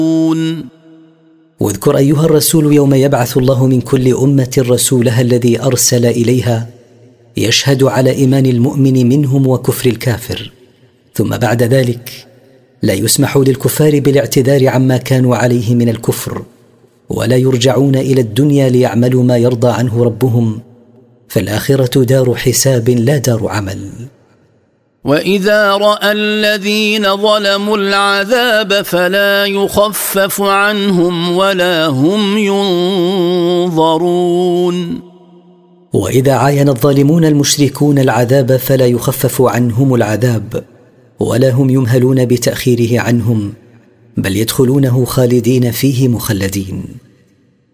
واذكر أيها الرسول يوم يبعث الله من كل أمة رسولها الذي أرسل إليها يشهد على إيمان المؤمن منهم وكفر الكافر، ثم بعد ذلك لا يسمح للكفار بالاعتذار عما كانوا عليه من الكفر، ولا يرجعون إلى الدنيا ليعملوا ما يرضى عنه ربهم، فالآخرة دار حساب لا دار عمل. وإذا رأى الذين ظلموا العذاب فلا يخفف عنهم ولا هم ينظرون. وإذا عاين الظالمون المشركون العذاب فلا يخفف عنهم العذاب ولا هم يمهلون بتأخيره عنهم، بل يدخلونه خالدين فيه مخلدين.